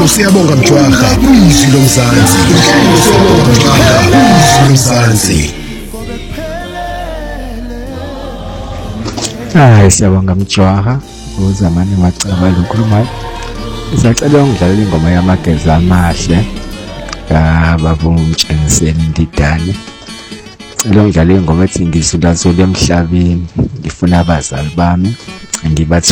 uhlelo siyabonga Mjwaha kwizwi lomzansi. Uhlelo siyabonga Mjwaha kwizwi lomzansi. Hayi siyabonga Mjwaha uzamani macaba lokhulumayo. Isacela ngidlalela ingoma yamageza amahle kaBaba uMtshengiseni Ndidane. Cela ngidlale ingoma ethi ngisula zolo emhlabeni ngifuna abazali bami ngibathi